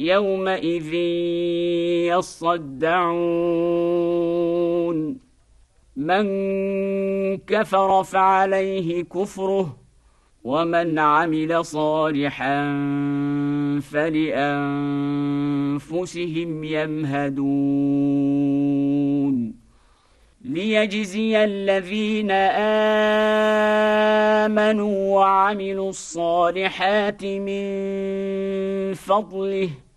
يومئذ يصدعون من كفر فعليه كفره ومن عمل صالحا فلأنفسهم يمهدون ليجزي الذين آمنوا وعملوا الصالحات من فضله